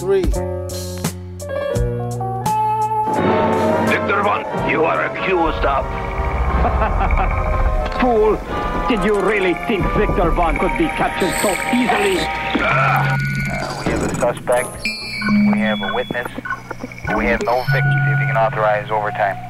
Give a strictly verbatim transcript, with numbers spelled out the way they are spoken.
three. Victor Von, you are accused of... Fool! Did you really think Victor Von could be captured so easily? Uh, we have a suspect, we have a witness, we have no victims if you can authorize overtime.